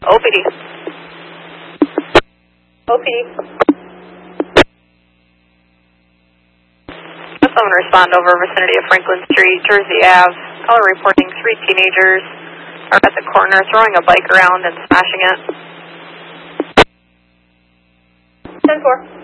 OPD. OPD. Someone respond over vicinity of Franklin Street, Jersey Ave. Caller reporting 3 teenagers are at the corner throwing a bike around and smashing it. 10-4.